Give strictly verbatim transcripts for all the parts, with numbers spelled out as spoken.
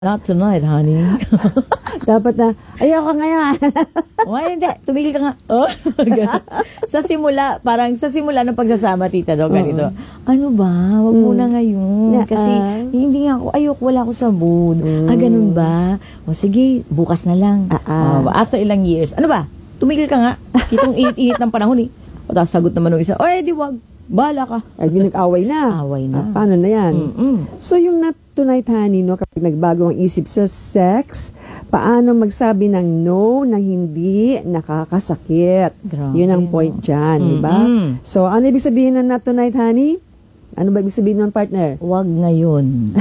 Not tonight, honey. Dapat na, ayoko ngayon. Why hindi? Tumigil ka nga. Oh, sa simula, parang sa simula ng pagsasama, tita, do, ganito. Ano ba? Wag mo na ngayon. Na, Kasi ah. hindi nga ako, ayoko, wala ako sa mood. Mm. Ah, ganun ba? O sige, bukas na lang. Ah, ah. Oh, after ilang years. Ano ba? Tumigil ka nga. Kitong init-init ng panahon eh. O tapos sagot naman ng isa, oy, di wag. Bahala ka. Ay, di nag-away na. Away na. Ah, paano na yan? Mm-mm. So, yung not tonight, honey, no, kapag nagbago ang isip sa sex, paano magsabi ng no na hindi nakakasakit? Grabe, Yun ang no? point dyan, di ba? Mm-mm. So, ano ibig sabihin ng not tonight, honey? Ano ba ibig sabihin ng partner? Wag ngayon.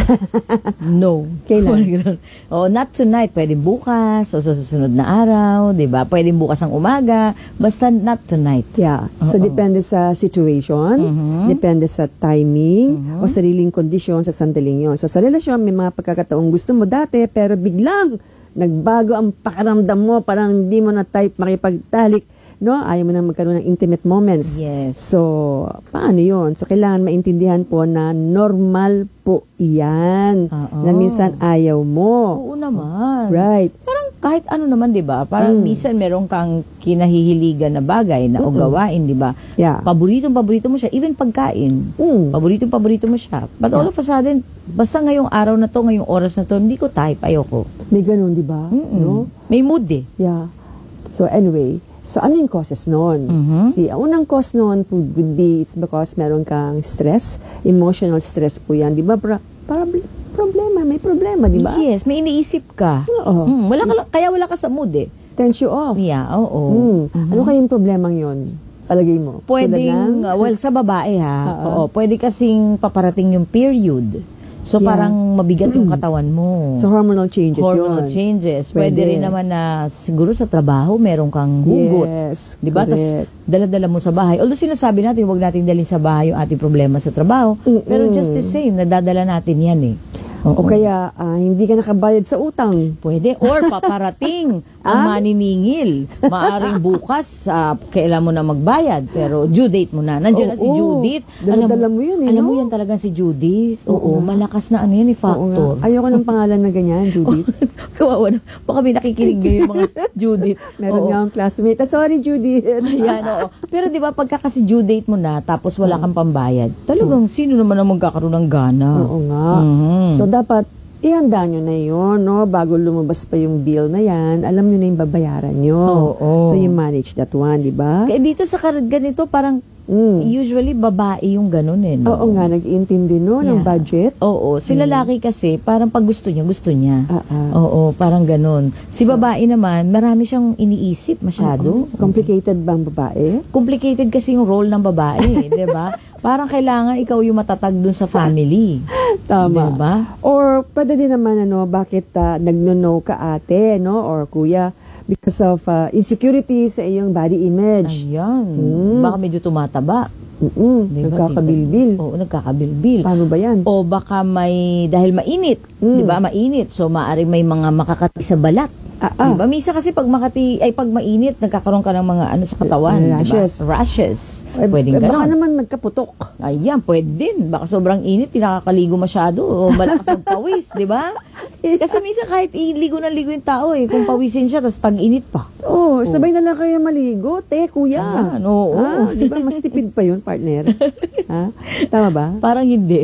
No. Kailan? Oh, not tonight. Pwede bukas o sa susunod na araw, 'di ba? Pwede bukas ang umaga, basta not tonight. Yeah. So, Oo. depende sa situation, Mhm. depende sa timing, Mhm. o sariling kondisyon sa sandaling yon. So, sa relasyon, may mga pagkakataong gusto mo dati, pero biglang nagbago ang pakiramdam mo, parang hindi mo na type makipagtalik, no? Ayaw mo na magkaroon ng intimate moments. Yes. So, paano yon? So, kailangan maintindihan po na normal po iyan. Oo. Na minsan ayaw mo. Oo naman. Right. Parang kahit ano naman, 'di ba? Parang Mm. minsan meron kang kinahihiligan na bagay na o Mm-mm. gawain, 'di ba? Yeah. Paboritong paborito mo siya, even pagkain. Mm. Paboritong paborito mo siya. But all of a sudden, basta ngayong araw na to, ngayong oras na to, hindi ko type, ayoko. May ganun, di ba? Mm-mm. No? May mood eh. Yeah. So, anyway, so ano yung causes noon? Mhm. See, ang unang cause noon would be it's because meron kang stress, emotional stress po yan. Di ba? Pra- para problema, may problema, di ba? Yes, may iniisip ka. Oo. Mm, wala ka, lang- kaya wala ka sa mood eh. Turns you off. Yeah, oo. Mm. Mhm. Ano kayang problemang yon? Palagay mo? Pwedeng, Tulad ng- uh, well, sa babae ha, Oo. oo, pwede kasing paparating yung period. So, Yeah. parang mabigat yung katawan mo. So, hormonal changes Hormonal yun. changes. Pwede. Pwede. rin naman na siguro sa trabaho, meron kang hugot. Yes, Di ba? Tapos, correct. dala-dala mo sa bahay. Although sinasabi natin, huwag natin dalhin sa bahay yung ating problema sa trabaho. Mm-mm. Pero just the same, nadadala natin yan eh. O kaya, ah, hindi ka nakabayad sa utang. Pwede. Or paparating ang Ah? maniningil. Maaring bukas, ah, kailan mo na magbayad. Pero due date mo na. Nandiyan na si Oo. Judith. Dala-dala mo yun eh, Alam mo no? yan talaga si Judith. Oo Oo, nga. malakas na ano yan, eh, Oo factor. nga. Ayoko ng pangalan na ganyan, Judith. Kawawa na. Baka may nakikinig ngayon yung mga Judith. Meron Oo. nga akong classmate. Ah, sorry, Judith. Ayan, oo. Pero di ba pagka kasi due date mo na, tapos wala kang pambayad, talagang sino naman ang magkakaroon ng gana? Oo nga. Mhm. So, dapat, ihanda nyo na yun, no? Bago lumabas pa yung bill na yan, alam nyo na yung babayaran nyo. Oo. So, you manage that one, di ba? Kaya dito sa kar- ganito, parang Mm. usually babae yung ganun eh. No? Oo nga, nag-iintindi no, ng Yeah. budget. Oo. Si lalaki kasi, parang pag gusto niya, gusto niya. Ah, ah. Oo, parang ganun. Si So- babae naman, marami siyang iniisip masyado. Oo. Complicated ba ang babae? Complicated kasi yung role ng babae, di ba? Parang kailangan ikaw yung matatag dun sa family. Tama. Di ba? Or, pwede din naman, ano, bakit uh, nagno-no ka ate, no? Or kuya, because of uh, insecurity sa iyong body image. Ayan. Mm. Baka medyo tumataba. Mm-mm. Di ba, Nagkakabilbil. tita? Oo, nagkakabilbil. Paano ba yan? O baka may, dahil mainit, Mm. di ba, mainit. So, maaring may mga makakati sa balat. Ah, ah. Di ba? Minsan kasi pag makati, ay pag mainit, nagkakaroon ka ng mga ano sa katawan. Rashes. Di ba? Rashes. Eh, Pwedeng eh, baka ganon. naman nagkaputok. Ayan, pwede din. Baka sobrang init, tinakakaligo masyado. O malakas ang pawis, di ba? Kasi minsan kahit iligo ng ligo yung tao eh, kung pawisin siya, tapos tag-init pa. Oh, sabay na lang kayo maligo, te, kuya. Ayan, oo. Ah, di ba? Mas tipid pa yun, partner. Ha? Tama ba? Parang hindi.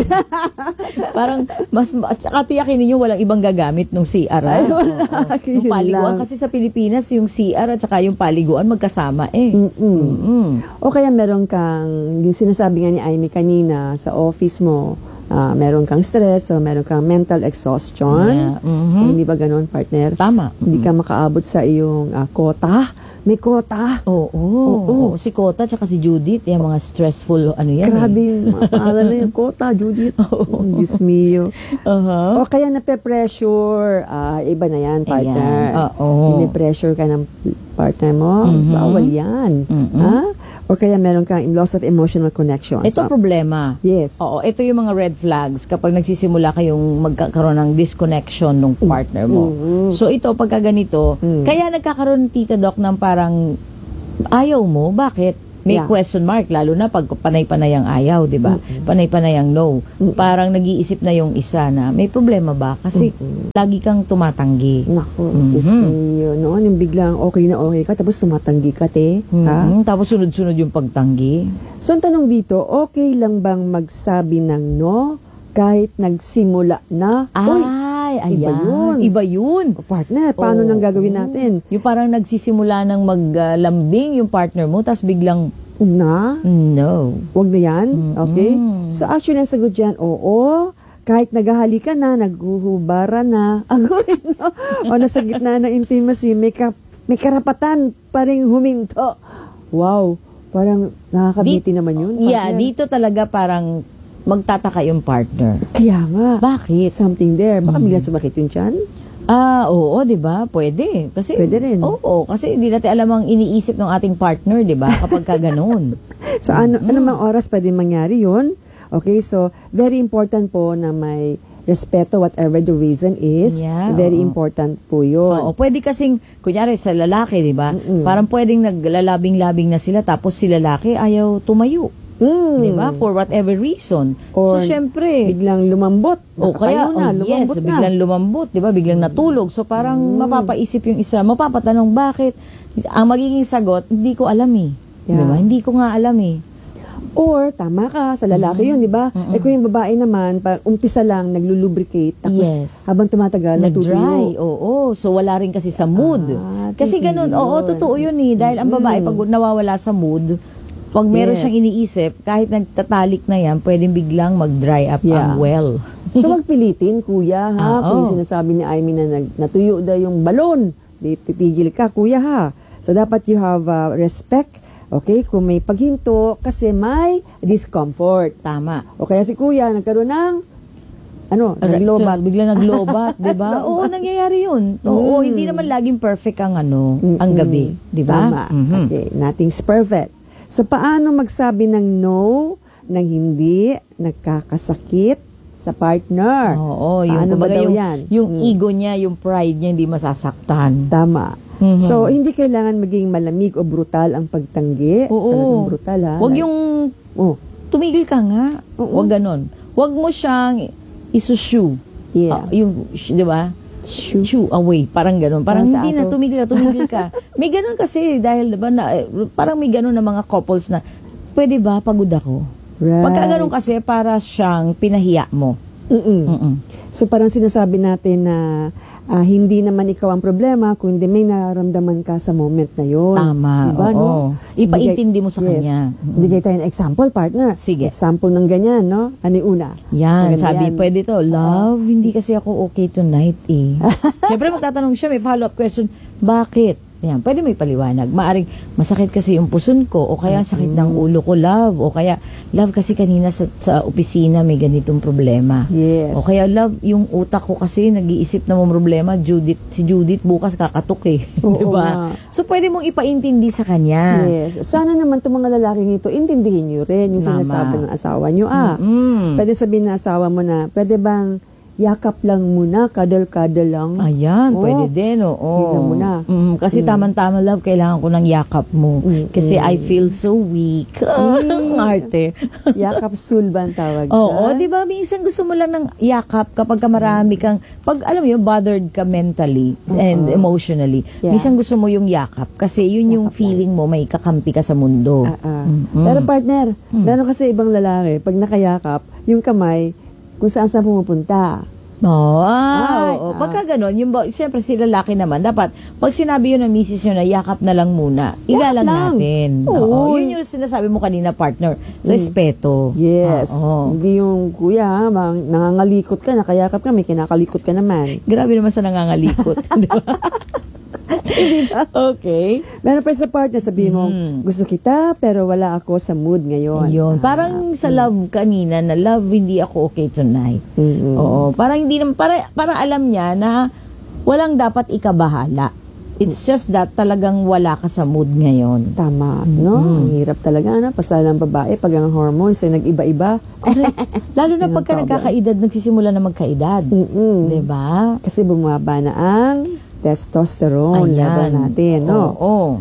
Parang, mas, at saka tiyakin ninyo, walang ibang gagamit nung C R. Ay, ah. wala. Oo. Yun Yung paliguan, lang. kasi sa Pilipinas, yung C R at saka yung paliguan magkasama eh. Mm-mm. Mm. O kaya meron kang, yung sinasabi nga ni Amy kanina, sa office mo, ah, meron kang stress, o meron kang mental exhaustion. Yeah. Mhm. So, hindi ba ganun, partner? Tama. Hindi ka makaabot sa iyong ah, quota. May quota. Oo. Oo. Oo. Si Kota at si Judith, yung mga stressful, ano yan Grabe eh. yung mga pangalan na yung quota, Judith. Oh, Diyos mio. Uh-huh. O kaya nape-pressure, ah, iba na yan, partner. Ayan. Oo. Pine-pressure ka ng partner mo, Mhm. bawal yan. Mhm. Ha? O kaya meron kang loss of emotional connection. Ito So, problema. yes. Oo, ito yung mga red flags kapag nagsisimula kayong magkakaroon ng disconnection ng partner mo. Mhm. So ito, pagka ganito, Mm. kaya nagkakaroon, Tita Doc, ng parang ayaw mo, bakit? may Yeah. question mark, lalo na pag panay-panay ang ayaw, di ba? Panay-panay ang no. Parang nag-iisip na yung isa na may problema ba? Kasi lagi kang tumatanggi. Naku, Mhm. kasi yun, no? Yung biglang okay na okay ka, tapos tumatanggi ka, te. Ha? Mhm. Tapos sunod-sunod yung pagtanggi. So, ang tanong dito, okay lang bang magsabi ng no kahit nagsimula na? Uy, Ay, ayan. iba yun. Iba yun. partner, paano Oo. nang gagawin natin? Yung parang nagsisimula ng maglambing yung partner mo, tapos biglang, Na? no. Wag na yan? Okay? Mm-mm. So, actually, ang sagot dyan, oo. Kahit naghahali ka na, naghuhubara na, agoy, no? O nasa gitna ng intimacy, may, ka, may karapatan pa rin huminto. Wow. Parang nakakabiti Di- naman yun. Yeah, partner. dito talaga parang magtataka yung partner. Kaya nga. Bakit? Something there. Baka Mm. bigla sumakit yung tiyan. Ah, oo, 'di ba? Pwede. Kasi Pwede rin. Oo, kasi hindi natin alam ang iniisip ng ating partner, 'di ba? Kapag ka ganoon. So, ano, ano mang oras pwede mangyari yun. Okay, so, very important po na may respeto whatever the reason is. Yeah, Very oo. important po yun. Oo, pwede kasing kunyari sa lalaki, 'di ba? Mm-mm. Parang pwedeng naglalabing-labing na sila tapos si lalaki ayaw tumayo, Mm. 'di ba? For whatever reason. Or so syempre, Biglang lumambot. o kaya Nakatayo na, oh, yes, lumambot na. biglang lumambot, 'di ba? Biglang natulog. So parang mapapaisip yung isa, mapapatanong bakit. Ang magiging sagot, hindi ko alam eh. 'Di ba? Yeah. Hindi ko nga alam eh. Or, tama ka, sa lalaki yun, di ba? Mm-mm. Eh kung yung babae naman, parang umpisa lang, naglulubricate, tapos Yes. habang tumatagal, Nag-dry, natutuyo. oo. So, wala rin kasi sa mood. Ah, kasi totoo ganun, oo, yun. totoo yun eh. Dahil ang babae, pag nawawala sa mood, pag meron Yes. siyang iniisip, kahit nagtatalik na yan, pwedeng biglang mag-dry up Yeah. ang well. So, wag pilitin, kuya, ha? Ah, Kung oo. yung sinasabi ni Amy na nag, natuyo daw yung balon, di titigil ka, kuya, ha? So, dapat you have uh, respect, okay? Kung may paghinto, kasi may discomfort. Tama. O kaya si kuya, nagkaroon ng, ano, naglobat. Biglang naglobat, di ba? Oo, nangyayari yun. Oo, Mm. hindi naman laging perfect ang ano, Mm-mm. ang gabi. Di ba? Tama. Mhm. Okay, nothing's perfect. So, paano magsabi ng no nang hindi nagkakasakit sa partner? Oo, yung, Paano ba kumbaga daw yung, yan? yung Mm. ego niya, yung pride niya, hindi masasaktan. Tama. Mhm. So, hindi kailangan maging malamig o brutal ang pagtanggi. Oo. Talagang brutal, ha? Huwag Like, yung Oh, tumigil ka nga. Oo. Huwag ganon. Huwag mo siyang isushu. yeah. Ah, yung, sh- di ba? Shoo. Shoo away. Parang ganon. Parang Parang sa hindi na, aso. tumigil ka, tumigil ka. May ganon kasi, dahil, di ba, na, eh, parang may ganon na mga couples na, pwede ba, pagod ako? Right. Pagka ganon kasi, para siyang pinahiya mo. Mm-mm. Mm-mm. So, parang sinasabi natin na ah, hindi naman ikaw ang problema, kundi may nararamdaman ka sa moment na yun. Tama, Diba, oo. no? So, Ipaintindi bigay- mo sa yes. kanya. So, bigay tayo ng example, partner. Sige. Example ng ganyan, no? Ano yung una? Yan, Maganda sabi, yan. pwede to, love, hindi kasi ako okay tonight eh. Siyempre magtatanong siya, may follow-up question, bakit? Yan, pwede may paliwanag. Maaring masakit kasi yung puson ko, o kaya sakit ng ulo ko, love, o kaya, love kasi kanina sa, sa opisina may ganitong problema. Yes. O kaya, love, yung utak ko kasi nag-iisip na mong problema, Judith, si Judith bukas kakatok eh. Oo diba? nga. So, pwede mong ipaintindi sa kanya. Yes. Sana naman itong mga lalaking ito, intindihin nyo rin yung Tama. sinasabi ng asawa nyo. Ah, Mm. pwede sabihin ng asawa mo na, pwede bang yakap lang muna, kadal-kadal lang? Ayan, Oo. pwede din, oo. Tignan mo na. Mm, kasi tamang-tama, love, kailangan ko ng yakap mo. Mm, Kasi mm. I feel so weak. Mm. Ang arte. Yakap sul ba ang tawag Oo, doon? di ba? Minsan gusto mo lang ng yakap kapag ka marami kang, pag alam mo yun, bothered ka mentally and Oo. emotionally. Yeah. Minsan gusto mo yung yakap kasi yun yung Yakap feeling mo, may kakampi ka sa mundo. Ah, ah. Mm-mm. Pero partner, Mm. meron kasi ibang lalaki, pag nakayakap, yung kamay, kung saan saan pumupunta. Oo, Ay, oo. ah. Pagka ganon, yung, ba- siyempre si lalaki naman, dapat, pag sinabi yun ng misis nyo na yakap na lang muna, igalang lang. natin. Oo. Oo. Yun yung sinasabi mo kanina, partner. Respeto. Yes. Oo. Hindi yung kuya, ha, mang- nangangalikot ka, nakayakap ka, may kinakalikot ka naman. Grabe naman sa nangangalikot. Di ba? Okay. Meron pa sa partner, sabihin mo, Mm. gusto kita, pero wala ako sa mood ngayon. Yun. Ah, Parang sa love kanina, na love, hindi ako okay tonight. mm-mm. Oo. Parang hindi naman, para, parang alam niya na walang dapat ikabahala. It's just that talagang wala ka sa mood ngayon. Tama, no? Mm. Ang hirap talaga, na pasal ng babae, pag ang hormones ay nag-iba-iba. Correct. Lalo na Yun ang pagka problem. nagkakaedad, nagsisimula na magkaedad. Mm-mm. Diba? Kasi bumaba na ang testosterone level natin, no? Oo.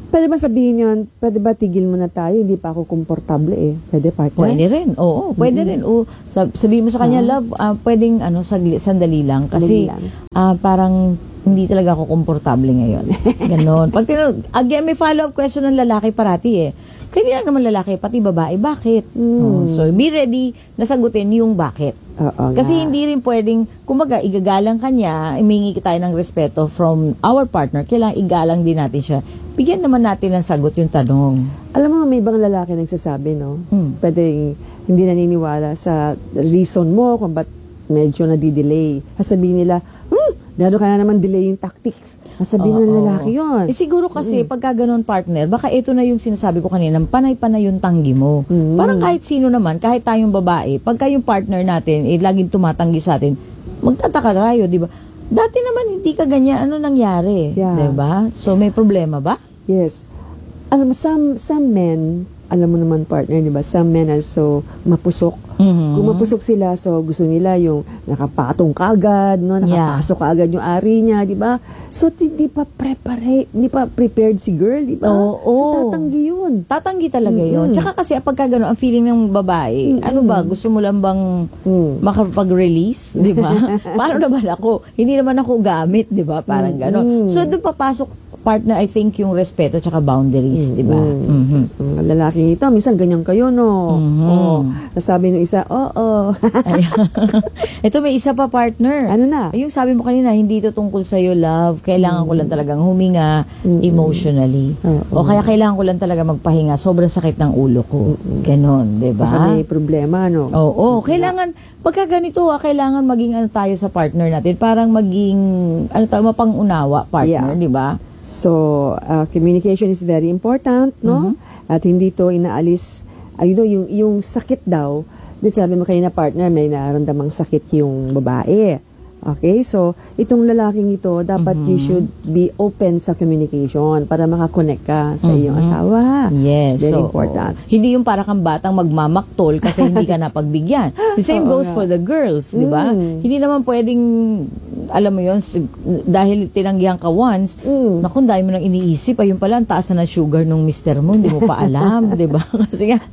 Pwede ba sabihin yun, pwede ba tigil mo na tayo, hindi pa ako komportable eh. Pwede partner? Pwede rin. Oo, pwede rin. O, sab- sabihin mo sa kanya, Ah. love, ah, pwedeng ano, sagli, sandali lang. Kasi Sandali lang. ah, parang hindi talaga ako komportable ngayon. Ganon. Pag tinanong, again, may follow-up question ng lalaki parati eh. Kaya hindi lang naman lalaki, pati babae, bakit? Mm. Oh, so, be ready na sagutin yung bakit. Oo Kasi nga. hindi rin pwedeng, kumbaga, igagalang kanya, imingi tayo ng respeto from our partner, kailangan igalang din natin siya. Bigyan naman natin ng sagot yung tanong. Alam mo, may ibang lalaki nagsasabi, no? Hmm. Pwedeng hindi naniniwala sa reason mo kung ba't medyo nadidelay. Sasabihin nila, hmm, gano'n ka na naman delaying tactics. Sasabihin ng Oo. lalaki yun. Eh siguro kasi pagka ganun partner, baka ito na yung sinasabi ko kanina, panay-panay yung tanggi mo. Mm. Parang kahit sino naman, kahit tayong babae, pagka yung partner natin, eh laging tumatanggi sa atin, magtataka tayo, di ba? Dati naman hindi ka ganyan, ano nangyari? Yeah. Di ba? So may problema ba? Yes. Alam mo, some, some men, alam mo naman partner, di ba? Some men are so mapusok. Mhm. Kung mapusok sila, so gusto nila yung nakapatong kaagad, no? Yeah. Nakapasok kaagad yung ari niya, di ba? So, hindi pa prepare, hindi pa prepared si girl, di ba? Oo. So, tatanggi yun. Tatanggi talaga yun. Mm-mm. Tsaka kasi pagka gano'n, ang feeling ng babae, Mm-mm. ano ba, gusto mo lang bang Mm. makapag-release, di ba? Paano naman ako? Hindi naman ako gamit, di ba? Parang gano'n. Mm-mm. So, doon papasok, partner, I think, yung respeto tsaka boundaries, di ba? Mm-mm. Mhm. Ang lalaking ito, minsan ganyan kayo, no? Mhm. Oo. Nasabi nung isa, oo. Ay- Ito, may isa pa, partner. Ano na? Yung sabi mo kanina, hindi ito tungkol sa'yo, love. Kailangan ko lang talagang huminga Mm-mm. emotionally. Oo. O kaya kailangan ko lang talaga magpahinga. Sobrang sakit ng ulo ko. Ganon, di ba? Baka may problema, no? Oo, kailangan, pagka ganito ah, kailangan maging ano tayo sa partner natin, parang maging, ano tayo, mapang-unawa partner, Yeah. di ba? So, uh, communication is very important, no? At hindi to inaalis, uh, you know, yung, yung sakit daw, di sabi mo kayo na partner, may nararamdamang sakit yung babae. Okay? So, itong lalaking ito, dapat you should be open sa communication para makakonect ka sa iyong Mhm. asawa. Yes. Very so, important. oo. Hindi yung para kang batang magmamaktol kasi hindi ka napagbigyan. The same Oo goes nga. for the girls, di ba? Mm. Hindi naman pwedeng, alam mo yun, sig- dahil tinanggihan ka once, Mm. naku, dahil mo nang iniisip, ayun pala, ang taas na ng sugar nung mister mo, hindi mo pa alam, di ba? Kasi nga,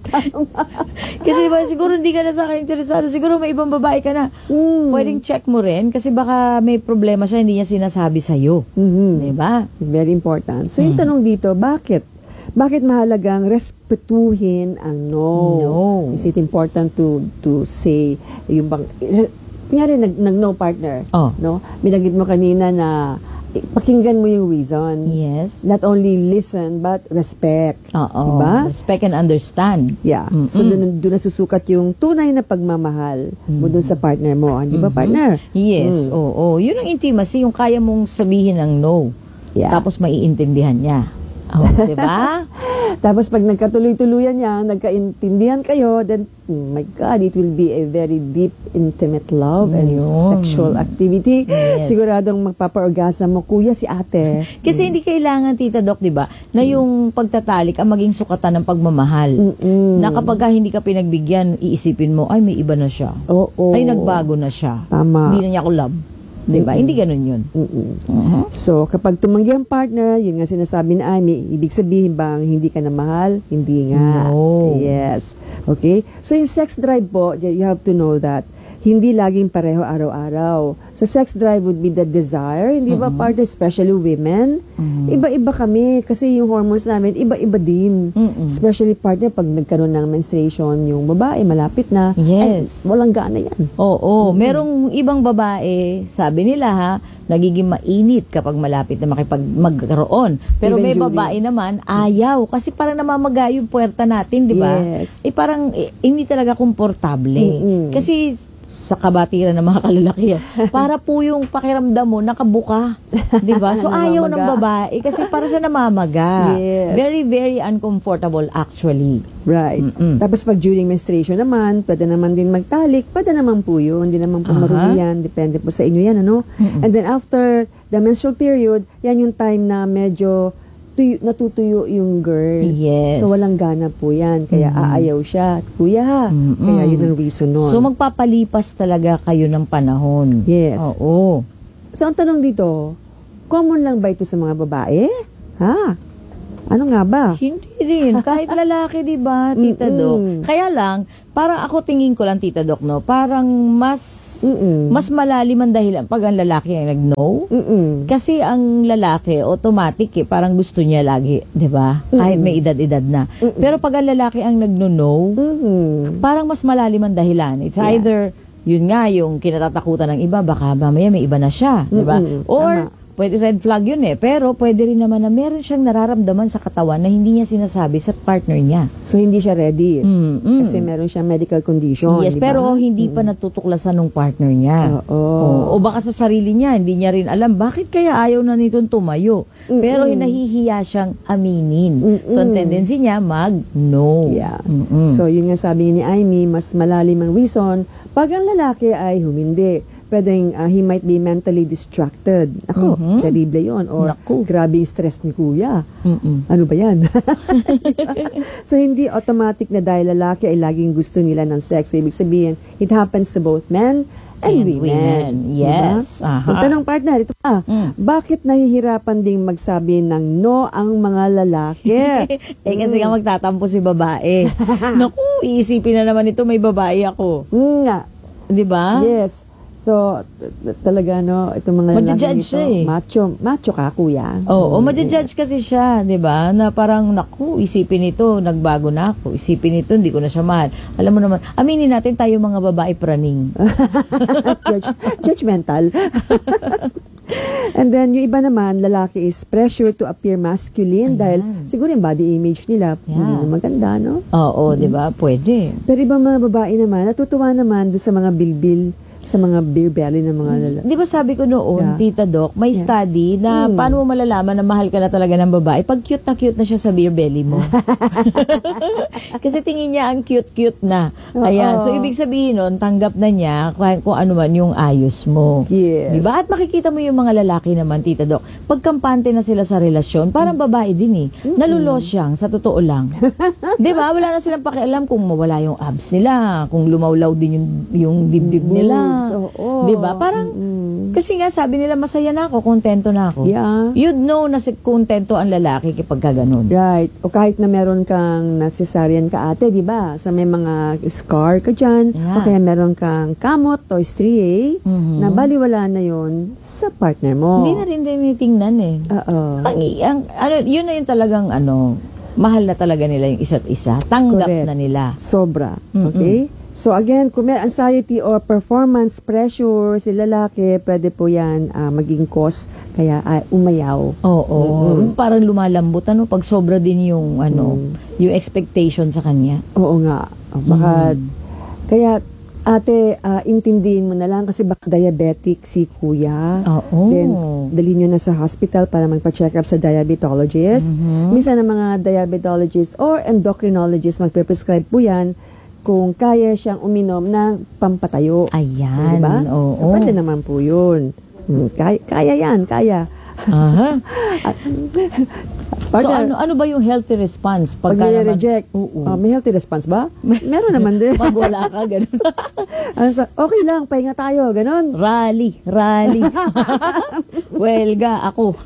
kasi diba, siguro hindi ka na sa akin interesado, siguro may ibang babae ka na. Mm. Pwedeng check mo rin, kasi baka may problema siya, hindi niya sinasabi sa'yo. Mhm. Di ba? Very important. So, yung Mm. tanong dito, bakit? Bakit mahalagang respetuhin ang no? No. Is it important to to say yung bang kunyari nag, nag no partner, Oh. no? Binanggit mo kanina na eh, pakinggan mo yung reason. Yes. Not only listen but respect. Oo. Diba? Respect and understand. Yeah. Mm-mm. So doon doon nasusukat yung tunay na pagmamahal mo doon sa partner mo, hindi ba Mhm. partner? Yes, Mm. oo. Yun ang intimacy, yung kaya mong sabihin ng no. Yeah. Tapos maiintindihan niya. Oh, di ba? Tapos pag nagkatuloy-tuluyan yan, nagkaintindihan kayo, then, oh my God, it will be a very deep, intimate love and Yun. sexual activity. Yes. Siguradong magpapa-orgasm mo, kuya, si ate. Kasi hindi kailangan, Tita Doc, di ba, na yung pagtatalik ang maging sukatan ng pagmamahal. Mm-mm. Na kapag ka hindi ka pinagbigyan, iisipin mo, ay, may iba na siya. Oo. Ay, nagbago na siya. Tama. Hindi na niya ako love. Di ba? Mm-mm. Hindi ganun yun. Mm-mm. Mhm. So, kapag tumanggi ang partner, yun nga sinasabi na Ami, ibig sabihin bang hindi ka na mahal? Hindi nga. No. Yes. Okay? So, yung sex drive po, you have to know that hindi laging pareho araw-araw. So, sex drive would be the desire, hindi ba partner, especially women? Mhm. Iba-iba kami kasi yung hormones namin, iba-iba din. Mm-mm. Especially partner, pag nagkaroon ng menstruation, yung babae, malapit na. Yes. Ay, walang gana yan. Oo, merong ibang babae, sabi nila ha, nagiging mainit kapag malapit na makipag magkaroon. Pero Even may Julie. babae naman, ayaw. Kasi parang namamaga yung puwerta natin, di ba? Yes. Eh parang eh, hindi talaga komportable. Mm-mm. Kasi sa kabatiran ng mga kalalakihan, para po yung pakiramdam mo nakabuka. Di ba? So ayaw ng Namamaga. babae kasi para siya namamaga. Yes. Very, very uncomfortable actually. Right. Mm-mm. Tapos pag during menstruation naman, pwede naman din magtalik, pwede naman po yun, hindi naman po Aha. marumi yan, depende po sa inyo yan, ano? Mm-mm. And then after the menstrual period, yan yung time na medyo tuyo, natutuyo yung girl. Yes. So walang gana po yan, kaya Mhm. aayaw siya. Kuya, Mm-mm. kaya yun ang reason nun. So magpapalipas talaga kayo ng panahon. Yes. Oo. So ang tanong dito, common lang ba ito sa mga babae? Ha? Ano nga ba? Hindi din. Kahit lalaki, di ba, Tita Mm-mm. Doc? Kaya lang, parang ako tingin ko lang, Tita Doc, no? Parang mas, Mm-mm. mas malalim ang dahilan pag ang lalaki ay nag-no. Mm-mm. Kasi ang lalaki, automatic eh, parang gusto niya lagi, di ba? Kahit may edad-edad na. Mm-mm. Pero pag ang lalaki ang nag-no, Mm-mm. parang mas malalim ang dahilan. It's Yeah. either, yun nga, yung kinatatakutan ng iba, baka mamaya may iba na siya, di ba? Mm-mm. Or, Tama. pwede red flag yun eh. Pero pwede rin naman na meron siyang nararamdaman sa katawan na hindi niya sinasabi sa partner niya. So, hindi siya ready. Mm-mm. Kasi meron siyang medical condition. Yes, di ba? pero hindi pa natutuklasan ng partner niya. Oo. O, o baka sa sarili niya, hindi niya rin alam bakit kaya ayaw na nitong tumayo. Mm-mm. Pero nahihiya siyang aminin. Mm-mm. So, ang tendency niya, mag-no. Yeah. Mm-mm. So, yun nga sabi ni Amy, mas malalim ang reason pag ang lalaki ay humindi. Pwedeng uh, he might be mentally distracted. Ako, Mhm. terrible yun. Or Naku. grabe yung stress ni kuya. Mm-mm. Ano ba yan? So, hindi automatic na dahil lalaki ay laging gusto nila ng sex. So, ibig sabihin, it happens to both men and, And women. women. Yes. Diba? Aha. So, tanong partner, ito pa, Mm. bakit nahihirapan ding magsabi ng no ang mga lalaki? eh kasi nga magtatampo si babae. Naku, iisipin na naman ito, may babae ako. Mm, nga. Di ba? Yes. So, t- t- talaga, no, itong mga Madjudge ito, siya eh. macho, macho ka, kuya. Oo, o Mm. madjudge kasi siya, 'di ba? Na parang naku, isipin nito, nagbago na ako. Isipin nito, hindi ko na siya mahal. Alam mo naman, aminin natin tayo mga babae praning. Judge, judgmental. And then, yung iba naman, lalaki is pressure to appear masculine Ayan. dahil siguro yung body image nila, Yeah. hindi na maganda, no? Oo, 'di ba? Pwede. Pero ibang mga babae naman, natutuwa naman doon sa mga bilbil, sa mga beer belly ng mga lalaki. 'Di ba sabi ko noon, Yeah. Tita Doc, may Yeah. study na Mm. paano mo malalaman na mahal ka na talaga ng babae pag cute na cute na siya sa beer belly mo. Kasi tingin niya ang cute-cute na. Ayan. So, Oo. ibig sabihin nun, tanggap na niya kung, kung ano man yung ayos mo. Yes. Diba? At makikita mo yung mga lalaki naman, Tita Doc, pagkampante na sila sa relasyon, parang babae din eh. Nalulos siyang, sa totoo lang. Diba? Wala na silang pakialam kung mawala yung abs nila, kung lumawlaw din yung, yung dibdib nila. Boobs, oo. Diba? Parang, Mm. kasi nga sabi nila, masaya na ako, kontento na ako. Yeah. You'd know na si kontento ang lalaki kapag ka ganun. Right. O kahit na meron kang nasesaryan ka ate, di ba? Sa may mga scar ka dyan, Yeah. o kaya meron kang kamot o striae, Mhm. na baliwala na yon sa partner mo. Hindi na rin tinitingnan eh. Oo. Ang, ang, ano, yun na yung talagang ano, mahal na talaga nila yung isa't isa. Tanggap Correct. na nila. Sobra. Mm-mm. Okay? So again, kung may anxiety or performance pressure si lalaki, pwede po yan ah, maging cause kaya ah, umayaw. Oo. Mhm. Parang lumalambot ano pag sobra din yung ano, Mm. yung expectation sa kanya. Oo nga. Oh, baka, Mm. kaya ate, ah, intindihin mo na lang kasi baka diabetic si kuya. Oo. Then, dali nyo na sa hospital para magpa-check up sa diabetologist. Mhm. Minsan ang mga diabetologist or endocrinologist magpe-prescribe po yan kung kaya siyang uminom ng pampatayo. Ayan. Diba? Oo. So, pwede naman po yun. Hmm, Kaya, kaya yan, kaya. Aha. Pag, So ano ano ba yung healthy response pag pagka naman nire-reject, Oo. ah, may healthy response ba? Meron naman din. pag wala ka ganun. Ano sa- okay lang, pahinga tayo, ganon. Rally, rally. Welga ako.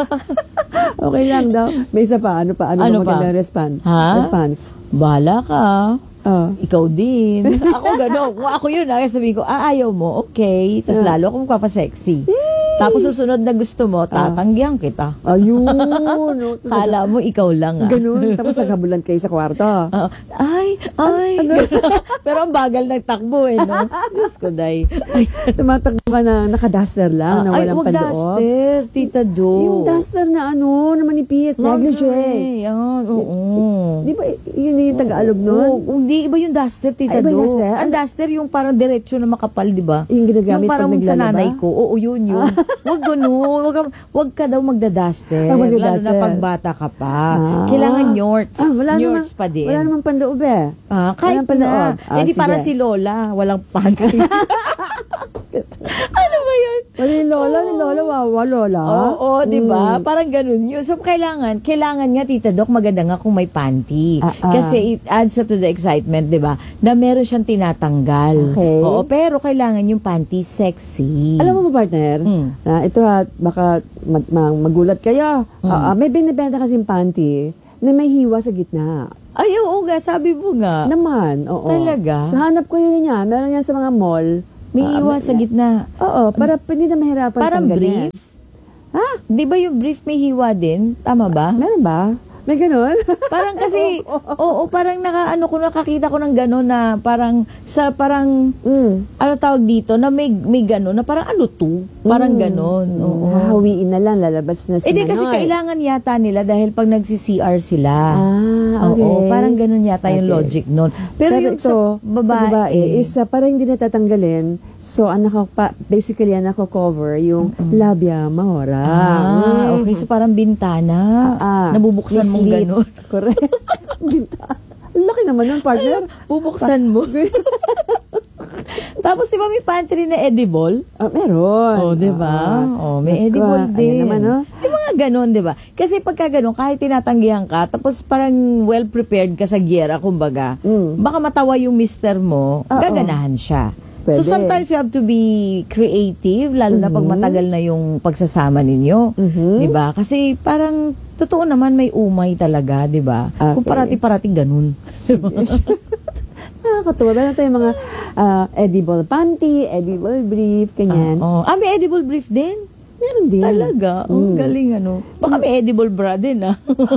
Okay lang daw. May isa pa, ano pa? Ano, Ano ba pa? magandang response? Ha? Response. Bahala ka. Oh. Ikaw din. Ako gano'n. Kung ako yun, ah, sabihin ko, ah, ayaw mo, okay. Tapos Yeah. lalo akong magpapasexy. Tapos susunod na gusto mo, tatanggihan kita. Ayun. no, Kala mo, ikaw lang ah. Ganun. Tapos naghabulan kayo sa kwarto. Oo. ay, ay. Ano? Pero ang bagal nagtakbo eh, no? Diyos ko, day. Ay, Tumatakbo ka na nakaduster lang, na ay, walang wag panloob. duster, Tita Do. Yung duster na ano, na manipis, negligee. Lingerie, Yan, oo. Di ba, yun yung Tagalog nun? Oo, hindi, iba yung duster, Tita Ay, iba yung Do. duster? Ang duster, yung parang diretsyo na makapal, di ba? Yung ginagamit Yung parang pag sa naglalaba? nanay ko. Oo, yun, yun. Wag ganun. Wag, ka- wag ka daw magda-duster. Ah, Lalo magda-duster. na pag bata ka pa. Ah. Kailangan yorts. Ah, wala yorts namang, pa din. wala namang panloob eh. Ah, kahit Walang panloob. na. Ah, Eh, di sige. parang si Lola. Walang panty. Bakit? Ano ba yun? Wala yung lola, ni lola, wawa, lola. Oo, di ba? Mm. Parang ganun yun. So, kailangan, kailangan nga, Tita Doc, maganda nga kung may panty. Ah, ah. Kasi it adds to the excitement, di ba? Na meron siyang tinatanggal. Okay. Oo, pero kailangan yung panty sexy. Alam mo ba, partner? Mm. Na ito ha, baka mag- mag- magulat kayo. Mm. Ah, ah, may binibenta kasing panty na may hiwa sa gitna. Ay, oo nga, sabi mo nga. Naman, oo. Talaga? So, hanap ko yun yan. Meron yan sa mga mall. May Ah, iwa may- sa gitna. Oo, para hindi na mahirapan Parang tanggalin. brief? Ha? Di ba yung brief may hiwa din? Tama ba? Meron ba? May ganun? Parang kasi, oo, parang nakaano ko, nakakita ko ng gano'n na parang, sa parang, mm. ano tawag dito, na may, may gano'n, na parang ano to? Parang Mm. gano'n. Mm. Oo. Hahawiin na lang, lalabas na si Eh di kasi Manoy. kailangan yata nila dahil pag nagsi-C R sila. Ah, okay. Oo, parang gano'n yata yung Okay. logic nun. Pero, yung ito, sa babae, sa babae is uh, parang hindi natatanggalin. So, ano ko pa, basically, ano ko cover yung labia mahora. ah, Mm. okay, so parang bintana. Ah, Nabubuksan mong mislead. gano'n. Correct. Binta. Laki naman nun, partner. Bubuksan mo. Tapos di ba may pantry na edible? Ah, meron. Oh, di ba? Ah, Oh, may naku, edible ayan din. naman, no? Yung mga ganon, di ba? Kasi pagka ganon, kahit tinatanggihan ka, tapos parang well prepared ka sa giyera, kumbaga, Mm. baka matawa yung mister mo, Oo. gaganahan siya. Pwede. So sometimes you have to be creative, lalo na pag Mhm. matagal na yung pagsasama ninyo. Mhm. Di ba? Kasi parang, totoo naman may umay talaga, di ba? Kung Okay. parati-parating ganun. Nakakatuwa. Meron tayong mga ah, edible panty, edible brief, ganyan. Oo. Ah, may edible brief din? Meron din. Talaga? Oh, Mm. galing ano. Baka may edible bra din ah.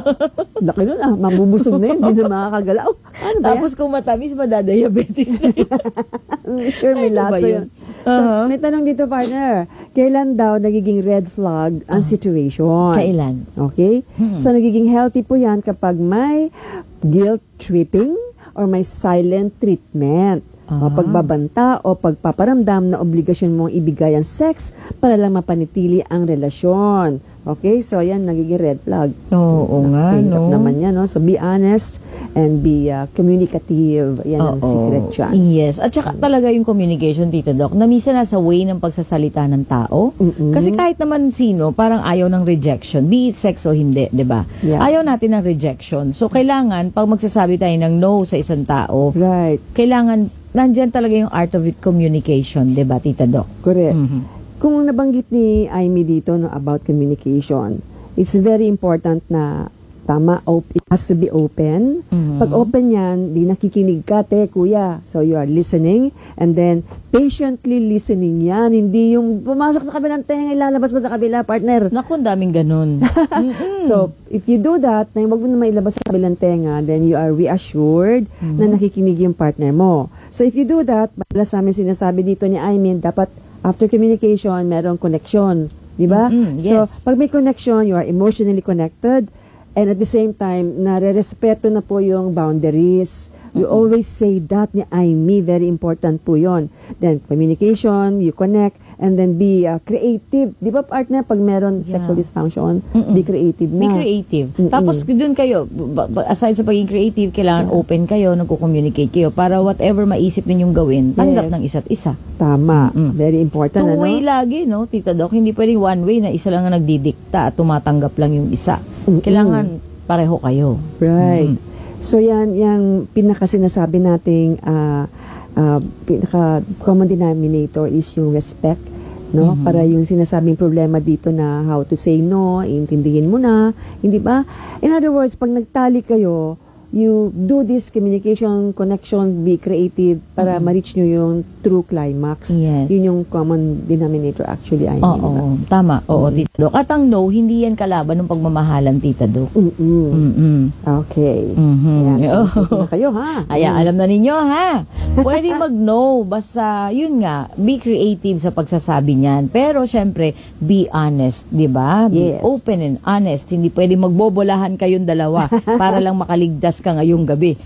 Laki nun ah. Mabubusog na yun. Hindi na makakagalaw. Ano ba Tapos kung matamis, madadiabetes na yun. yan? Sure, may Ano ba lasa yun? yun. So, Uh-huh. may tanong dito, partner. Kailan daw nagiging red flag ang situation? Kailan? Okay? Hmm. So, nagiging healthy po yan kapag may guilt tripping or may silent treatment. O Ah. pagbabanta o pagpaparamdam na obligasyon mong ibigay ang sex para lang mapanitili ang relasyon. Okay? So, yan, nagiging red flag. Oo nga, Hirap no? naman yan, no? So, be honest and be uh, communicative. Yan ang Oo. secret dyan. Yes. At saka talaga yung communication, Tita Doc, na minsan nasa way ng pagsasalita ng tao. Mm-mm. Kasi kahit naman sino, parang ayaw ng rejection. Be it sex o hindi, di ba? Yeah. Ayaw natin ng rejection. So, kailangan, pag magsasabi tayo ng no sa isang tao, Right. kailangan, nandyan talaga yung art of it communication, di ba, Tita Doc? Correct. Mhm. Kung nabanggit ni Amy dito no, about communication, it's very important na tama, op- it has to be open. Mhm. Pag open yan, di nakikinig ka, te, kuya. So, you are listening and then patiently listening yan. Hindi yung pumasok sa kabilang tenga, ilalabas mo sa kabila, partner. Naku, ang daming ganun. Mm-mm. So, if you do that, na wag mo na mailabas sa kabilang tenga, then you are reassured Mhm. na nakikinig yung partner mo. So, if you do that, madalas namin sinasabi dito ni Aimin, dapat after communication, merong connection. Di ba? Mhm, So, yes. pag may connection, you are emotionally connected and at the same time, nare-respeto na po yung boundaries. You always say that ni Amy, very important po yon. Then, communication, you connect, and then be uh, creative. Di ba, partner, pag meron Yeah. sexual dysfunction, Mm-mm. be creative Be na. creative. Mm-mm. Tapos dun kayo, b- b- aside sa pagiging creative, kailangan Yeah. open kayo, nagko-communicate kayo para whatever maisip ninyong gawin, tanggap Yes. ng isa't isa. Tama. Mm-mm. Very important, ano? Two-way lagi, no, Tita Doc? Hindi pwedeng one way na isa lang ang nagdidikta at tumatanggap lang yung isa. Mm-mm. Kailangan pareho kayo. Right. Mm. So yan, yung pinaka sinasabi nating ah, ah, pinaka common denominator is yung respect, no? Mhm. Para yung sinasabing problema dito na how to say no, intindihin mo na, hindi ba? In other words, pag nagtali kayo, you do this communication, connection, be creative para Mhm. ma-reach nyo yung true climax. Yes. Yun yung common denominator actually, I mean. Oo, tama. Oo, Mm. Tita Doc. At ang no, hindi yan kalaban ng pagmamahalan, Tita Doc. Mm-mm. Mm-mm. Okay. Mhm. Ayan, so, Oo. ito na kayo, ha? Ay, Mm. alam na ninyo, ha? Pwede mag-no. Basta, yun nga, be creative sa pagsasabi niyan. Pero, syempre, be honest, di ba? Be Yes. open and honest. Hindi pwede magbobolahan kayong dalawa para lang makaligtas ka ngayong gabi.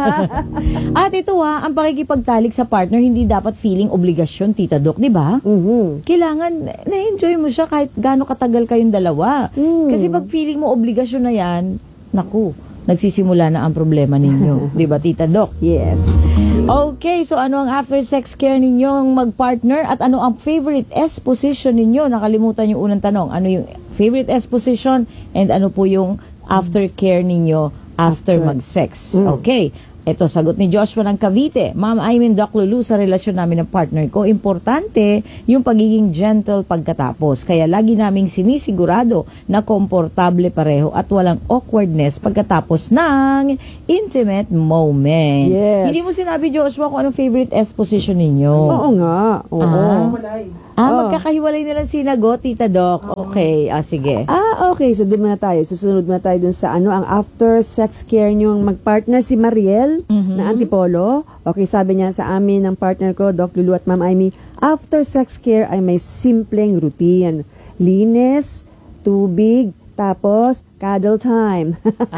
At ito ha, ang pakikipagtalik sa partner, hindi dapat feeling obligasyon, Tita Doc, di ba? Mhm. Kailangan, na-enjoy mo siya kahit gaano katagal kayong dalawa. Mm. Kasi pag feeling mo obligasyon na yan, naku, nagsisimula na ang problema ninyo. Di ba, Tita Doc? Yes. Okay, so ano ang after sex care ninyong mag-partner at ano ang favorite S position ninyo? Nakalimutan yung unang tanong. Ano yung favorite S position and ano po yung after care ninyo after, After. mag-sex? Mm. Okay. Ito, sagot ni Joshua ng Cavite. Ma'am, I mean, Doc Lulu, sa relasyon namin ng partner ko, importante yung pagiging gentle pagkatapos. Kaya lagi naming sinisigurado na komportable pareho at walang awkwardness pagkatapos ng intimate moment. Yes. Hindi mo sinabi, Joshua, kung anong favorite S position ninyo. Oo nga. Oo. Ah, ah Oh. magkakahiwalay nilang sinagot, Tita Doc. Okay, ah, sige. Ah, okay. So, doon muna tayo. Susunod muna tayo dun sa ano, ang after sex care niyong mag-partner si Mariel Mhm. na Antipolo. Okay, sabi niya sa amin ng partner ko, Doc Lulu at Ma'am Amy, after sex care ay may simpleng routine. Linis, tubig, tapos cuddle time.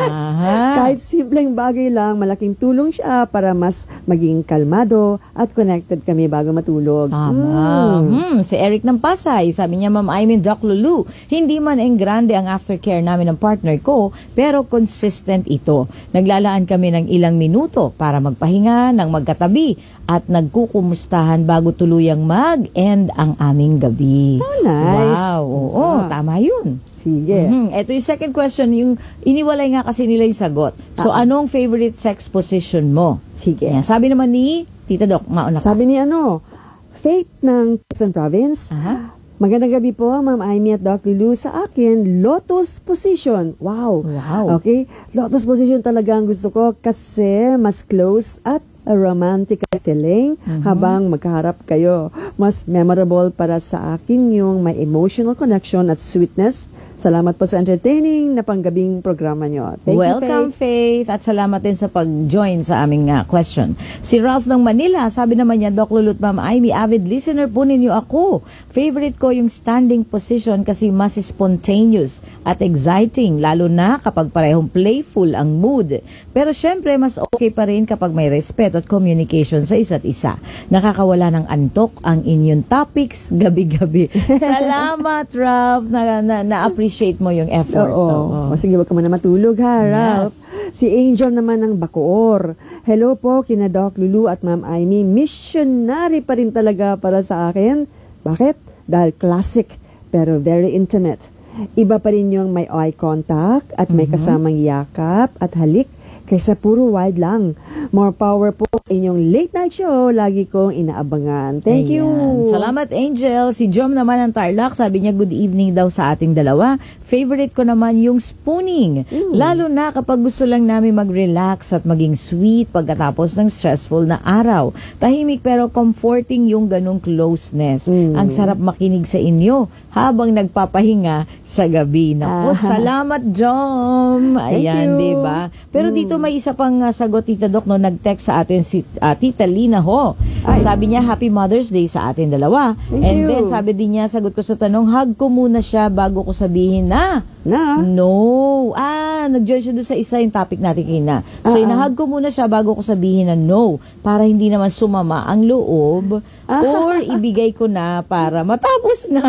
Aha. Kahit simpleng bagay lang, malaking tulong siya para mas maging kalmado at connected kami bago matulog. Tama. Mm. Hmm, si Eric ng Pasay, sabi niya, Ma'am, I mean, Doc Lulu, hindi man ang grande ang aftercare namin ng partner ko, pero consistent ito. Naglalaan kami ng ilang minuto para magpahinga ng magkatabi at nagkukumustahan bago tuluyang mag-end ang aming gabi. Oh, nice. Wow, oo, Ah. tama yun. Sige. Mhm. Ito yung second question, yung iniwalay nga kasi nila yung sagot. So, Ah. anong favorite sex position mo? Sige. Ayan, sabi naman ni Tita Doc, mauna ka. Sabi ni ano, Faith ng Quezon Province, Aha. magandang gabi po, Ma'am Amy at Doc Lulu. Sa akin, lotus position. Wow. Wow. Okay? Lotus position talaga ang gusto ko kasi mas close at a romantic feeling Mhm. habang magkaharap kayo. Mas memorable para sa akin yung may emotional connection at sweetness. Salamat po sa entertaining na panggabing programa nyo. Thank Welcome, you, Faith. Faith. At salamat din sa pag-join sa aming uh, question. Si Ralph ng Manila, sabi naman niya, Doc Lulu at Ma'am Amy, avid listener po ninyo ako. Favorite ko yung standing position kasi mas spontaneous at exciting, lalo na kapag parehong playful ang mood. Pero syempre, mas okay pa rin kapag may respeto at communication sa isa't isa. Nakakawala ng antok ang inyong topics gabi-gabi. Salamat, Ralph, na, na, na-appreciate mo yung effort. Oo. Oo. O sige, wag ka muna matulog ha, Yes. Ralph. Si Angel naman ng Bacoor. Hello po, kina Doc Lulu at Ma'am Amy. Missionary pa rin talaga para sa akin. Bakit? Dahil classic, pero very intimate. Iba pa rin yung may eye contact at may Mhm. kasamang yakap at halik kaysa puro wide lang. More power po sa inyong late night show. Lagi kong inaabangan. Thank you. Ayan. Salamat, Angel. Si Jom naman ng Tarlac, sabi niya good evening daw sa ating dalawa. Favorite ko naman yung spooning. Mm. Lalo na kapag gusto lang namin mag-relax at maging sweet pagkatapos ng stressful na araw. Tahimik pero comforting yung ganong closeness. Mm. Ang sarap makinig sa inyo habang nagpapahinga sa gabi. Naku, Ah. salamat, Jom. Thank Ayan, you. di ba? Pero Mm. dito may isa pang uh, sagot, Tita Doc, no, nag-text sa atin si uh, Tita Lina Ho. Ay. Sabi niya, Happy Mother's Day sa atin dalawa. Thank And you. then, sabi din niya, sagot ko sa tanong, hug ko muna siya bago ko sabihin na, Na? no. Ah, nag-join siya doon sa isa yung topic natin kina. So, Ah, ah. inahug ko muna siya bago ko sabihin na no, para hindi naman sumama ang loob Ah. or ibigay ko na para matapos na.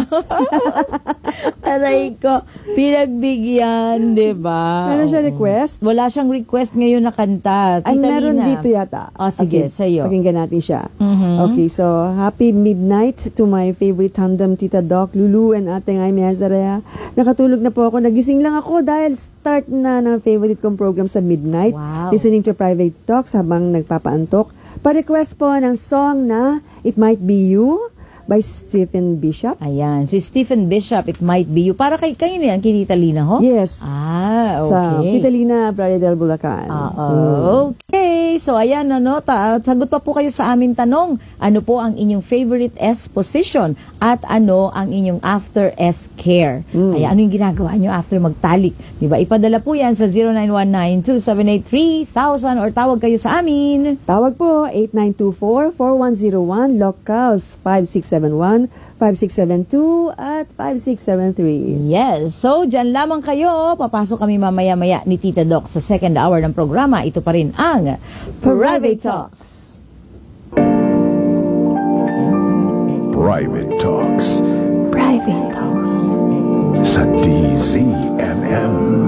Aray ko, pinagbigyan, di ba? Meron siya Oo. request? Wala siyang request ngayon na kanta. Ay, Tita meron Lina. dito yata. Ah, sige, sa'yo. Pakinggan natin siya. Mhm. Okay, so happy midnight to my favorite tandem, Tita Doc Lulu and Ate Amy Azarea. Nakatulog na po ako. Nagising lang ako dahil start na ng favorite kong program sa midnight. Wow. Listening to private talks habang nagpapaantok. Pa-request po ng song na It Might Be You by Stephen Bishop. Ayan, si Stephen Bishop, It Might Be You. Para kay kayo na yan, kay Tita Lina, ho? Yes. Ah, Sa okay. Tita Lina, Playa del Bulacan. Oo. Mm. Okay. So, ayan, ano, ta- sagot pa po kayo sa aming tanong. Ano po ang inyong favorite S position? At ano ang inyong after S care? Mm. Ayan, ano yung ginagawa nyo after magtalik? Diba? Ipadala po yan sa zero nine one nine, two seven eight, three thousand or tawag kayo sa amin. Tawag po, eight nine two four, four one zero one, locals five six seven one, five six seven two at five six seven three. Yes. So, dyan lamang kayo. Papasok kami mamaya-maya ni Tita Doc sa second hour ng programa. Ito pa rin ang Private Talks. Private Talks Private Talks. sa D Z M M.